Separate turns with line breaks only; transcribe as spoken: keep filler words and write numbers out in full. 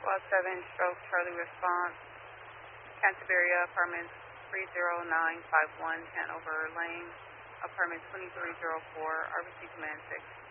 Squad seven, stroke Charlie response. Canterbury Apartments three zero nine five one, Hanover Lane. Apartment twenty-three oh four, R B C Command six.